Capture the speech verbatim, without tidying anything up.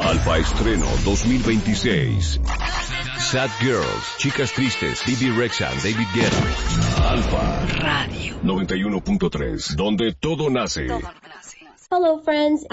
Alfa Estreno dos mil veintiséis. Sad Girls, Chicas Tristes, Bibi Rexha, David Guetta. Alfa Radio noventa y uno punto tres, donde todo nace. Hello, friends.